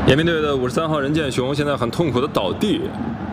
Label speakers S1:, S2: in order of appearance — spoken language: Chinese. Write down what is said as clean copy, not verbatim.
S1: 延平队的53号任建雄现在很痛苦的倒地，